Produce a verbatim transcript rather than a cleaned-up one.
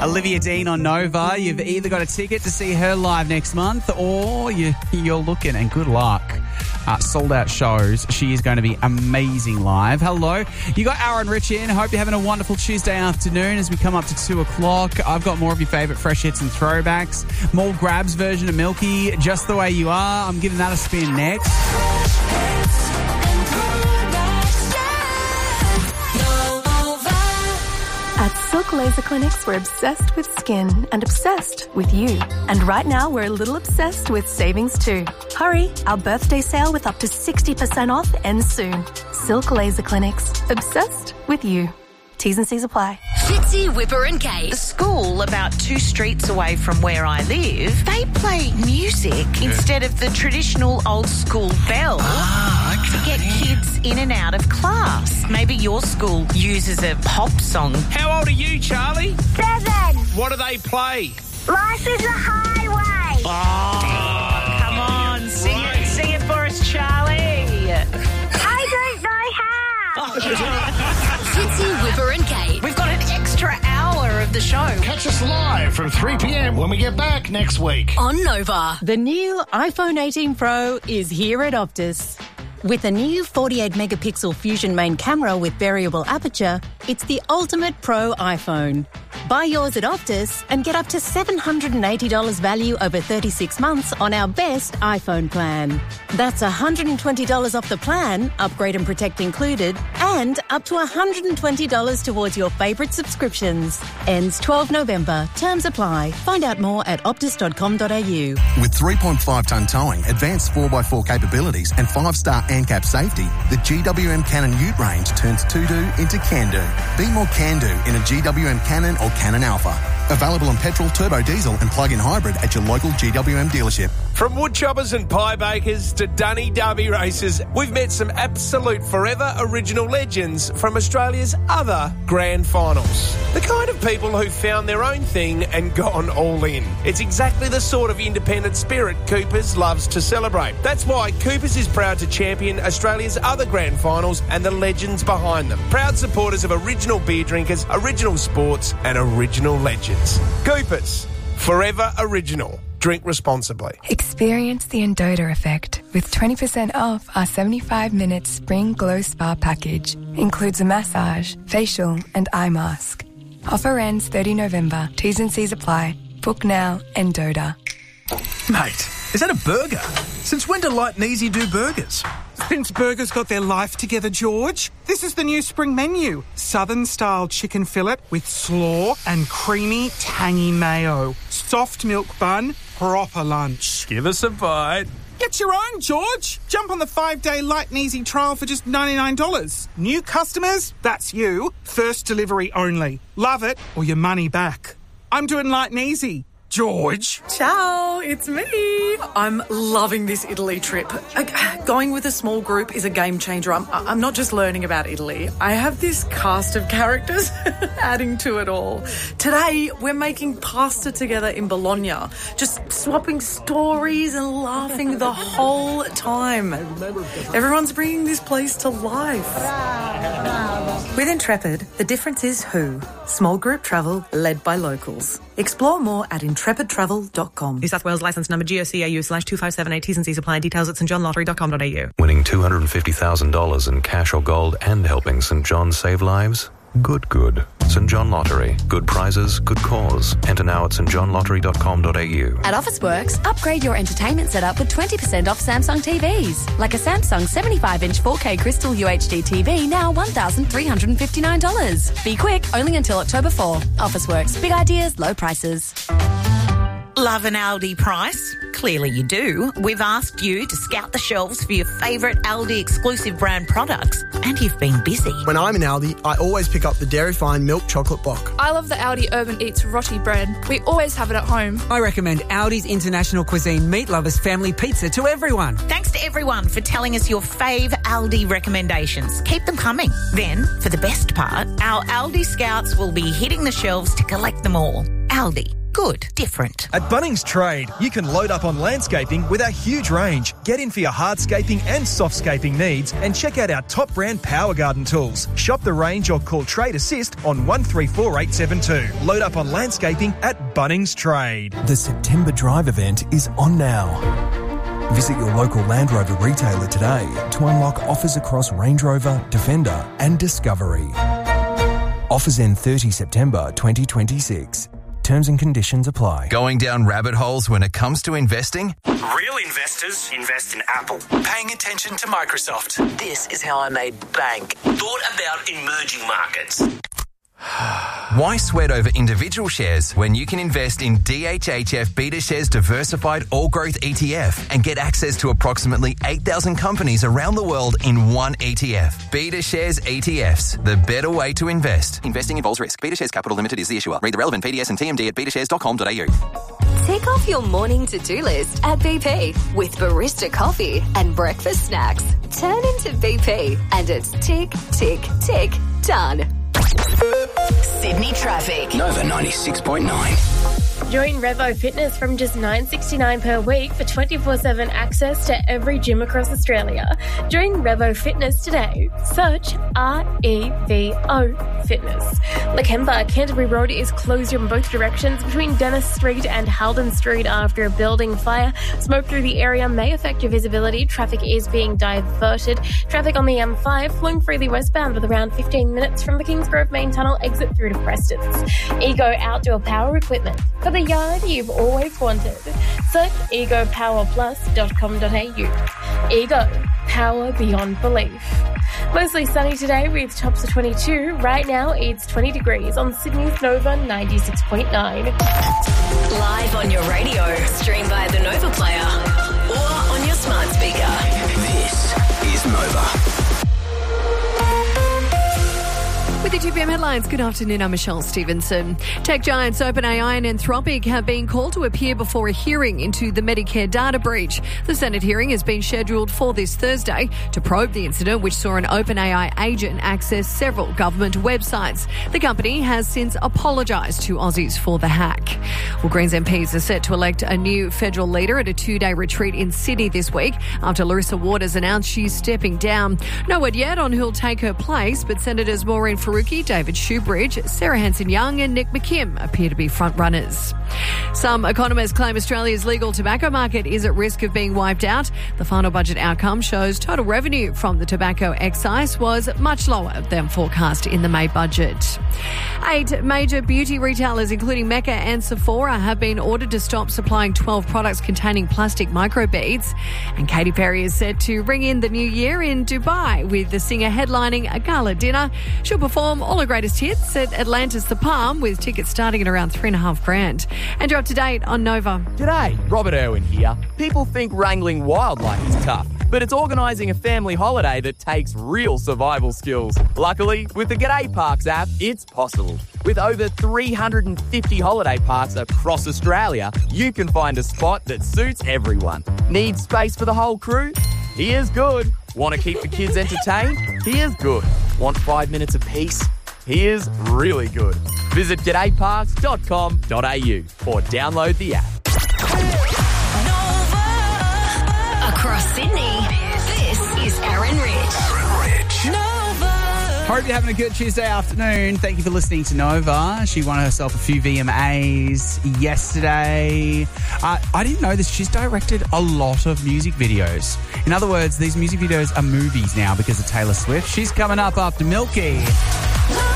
Olivia Dean on Nova. You've either got a ticket to see her live next month or you, you're looking, and good luck. Uh, sold out shows. She is going to be amazing live. Hello. You got Aaron Rich in. Hope you're having a wonderful Tuesday afternoon as we come up to two o'clock. I've got more of your favourite fresh hits and throwbacks. More Grabs version of Milky, Just the Way You Are. I'm giving that a spin next. At Silk Laser Clinics, we're obsessed with skin and obsessed with you. And right now, we're a little obsessed with savings too. Hurry, our birthday sale with up to sixty percent off ends soon. Silk Laser Clinics, obsessed with you. T's and C's apply. Fitzy, Whipper and Kate. The school about two streets away from where I live, they play music yeah. instead of the traditional old school bell ah, okay. to get kids in and out of class. Maybe your school uses a pop song. How old are you, Charlie? Seven. What do they play? Life is a highway. Oh, come on. Sing right. it, sing it for us, Charlie. I don't know how. Fitzy, Whipper and Kate. We've got an extra hour of the show. Catch us live from three p.m. when we get back next week. On Nova. The new iPhone eighteen Pro is here at Optus. With a new forty-eight megapixel Fusion main camera with variable aperture, it's the ultimate pro iPhone. Buy yours at Optus and get up to seven hundred eighty dollars value over thirty-six months on our best iPhone plan. That's one hundred twenty dollars off the plan, upgrade and protect included, and up to one hundred twenty dollars towards your favourite subscriptions. Ends twelfth of November. Terms apply. Find out more at optus dot com dot a u. With three point five tonne towing, advanced four by four capabilities and five star ANCAP safety, the G W M Cannon Ute range turns to-do into can-do. Be more can-do in a G W M Cannon or Cannon Alpha. Available on petrol, turbo diesel and plug-in hybrid at your local G W M dealership. From woodchoppers and pie bakers to Dunny Derby racers, we've met some absolute forever original legends from Australia's other grand finals. The kind of people who found their own thing and gone all in. It's exactly the sort of independent spirit Coopers loves to celebrate. That's why Coopers is proud to champion Australia's other grand finals and the legends behind them. Proud supporters of original beer drinkers, original sports and original legends. Coopers, forever original. Drink responsibly. Experience the Endota effect with twenty percent off our seventy-five minute Spring Glow Spa package. Includes a massage, facial and eye mask. Offer ends thirtieth of November. T's and C's apply. Book now, Endota. Mate, is that a burger? Since when do Light and Easy do burgers? Since burgers got their life together, George. This is the new spring menu. Southern-style chicken fillet with slaw and creamy, tangy mayo. Soft milk bun, proper lunch. Give us a bite. Get your own, George. Jump on the five-day Light and Easy trial for just ninety-nine dollars. New customers? That's you. First delivery only. Love it or your money back. I'm doing Light and Easy. George. Ciao, it's me. I'm loving this Italy trip. Going with a small group is a game changer. I'm, I'm not just learning about Italy. I have this cast of characters adding to it all. Today, we're making pasta together in Bologna, just swapping stories and laughing the whole time. Everyone's bringing this place to life. With Intrepid, the difference is who. Small group travel led by locals. Explore more at intrepid travel dot com. New South Wales licence number G O C A U slash two five seven eight. T's and C's apply. Details at st john lottery dot com dot a u. Winning two hundred fifty thousand dollars in cash or gold and helping St John save lives? Good, good. St John Lottery. Good prizes, good cause. Enter now at st john lottery dot com dot a u. At Officeworks, upgrade your entertainment setup with twenty percent off Samsung T Vs. Like a Samsung seventy-five inch four K Crystal U H D T V, now one thousand three hundred fifty-nine dollars. Be quick, only until October fourth. Officeworks. Big ideas, low prices. Love an Aldi price? Clearly you do. We've asked you to scout the shelves for your favourite Aldi exclusive brand products, and you've been busy. When I'm in Aldi, I always pick up the Dairy Fine milk chocolate block. I love the Aldi Urban Eats roti bread. We always have it at home. I recommend Aldi's International Cuisine Meat Lovers Family Pizza to everyone. Thanks to everyone for telling us your fave Aldi recommendations. Keep them coming. Then, for the best part, our Aldi scouts will be hitting the shelves to collect them all. Aldi. Good. Different. At Bunnings Trade, you can load up on landscaping with our huge range. Get in for your hardscaping and softscaping needs and check out our top brand Power Garden tools. Shop the range or call Trade Assist on one three four eight seven two. Load up on landscaping at Bunnings Trade. The September Drive event is on now. Visit your local Land Rover retailer today to unlock offers across Range Rover, Defender and Discovery. Offers end thirtieth September twenty twenty-six. Terms and conditions apply. Going down rabbit holes when it comes to investing? Real investors invest in Apple. Paying attention to Microsoft. This is how I made bank. Thought about emerging markets. Why sweat over individual shares when you can invest in D H H F BetaShares Diversified All Growth E T F and get access to approximately eight thousand companies around the world in one E T F? BetaShares E T Fs, the better way to invest. Investing involves risk. BetaShares Capital Limited is the issuer. Read the relevant P D S and T M D at beta shares dot com dot a u. Tick off your morning to-do list at B P with barista coffee and breakfast snacks. Turn into B P and it's tick, tick, tick, done. Sydney traffic. Nova ninety-six point nine. Join Revo Fitness from just nine dollars sixty-nine per week for twenty-four seven access to every gym across Australia. Join Revo Fitness today. Search R E V O Fitness. Lakemba, Canterbury Road is closed in both directions between Dennis Street and Halden Street after a building fire. Smoke through the area may affect your visibility. Traffic is being diverted. Traffic on the M five flowing freely westbound with around fifteen minutes from the Kingsgrove Main Tunnel exit through to Preston's. Ego Outdoor Power Equipment. For the yard you've always wanted. Search ego power plus dot com dot a u. Ego, power beyond belief. Mostly sunny today with tops of twenty-two. Right now it's twenty degrees on Sydney's Nova ninety-six point nine. Live on your radio, stream via the Nova Player or on your smart speaker. This is Nova. With the two p m headlines, good afternoon, I'm Michelle Stevenson. Tech giants OpenAI and Anthropic have been called to appear before a hearing into the Medicare data breach. The Senate hearing has been scheduled for this Thursday to probe the incident, which saw an OpenAI agent access several government websites. The company has since apologised to Aussies for the hack. Well, Greens M Ps are set to elect a new federal leader at a two-day retreat in Sydney this week after Larissa Waters announced she's stepping down. No word yet on who'll take her place, but Senators Maureen Faruqi, David Shoebridge, Sarah Hanson-Young and Nick McKim appear to be front-runners. Some economists claim Australia's legal tobacco market is at risk of being wiped out. The final budget outcome shows total revenue from the tobacco excise was much lower than forecast in the May budget. Eight major beauty retailers, including Mecca and Sephora, have been ordered to stop supplying twelve products containing plastic microbeads. And Katy Perry is set to ring in the new year in Dubai with the singer headlining a gala dinner. She'll perform all her greatest hits at Atlantis The Palm with tickets starting at around three and a half grand. And you're up to date on Nova. G'day, Robert Irwin here. People think wrangling wildlife is tough, but it's organising a family holiday that takes real survival skills. Luckily, with the G'day Parks app, it's possible. With over three hundred fifty holiday parks across Australia, you can find a spot that suits everyone. Need space for the whole crew? Here's good. Want to keep the kids entertained? Here's good. Want five minutes of peace? Here's really good. Visit g'day parks dot com dot a u or download the app. Across Sydney, this is Aaron Rich. Aaron Rich. Nova. Hope you're having a good Tuesday afternoon. Thank you for listening to Nova. She won herself a few V M As yesterday. Uh, I didn't know this. She's directed a lot of music videos. In other words, these music videos are movies now because of Taylor Swift. She's coming up after Milky.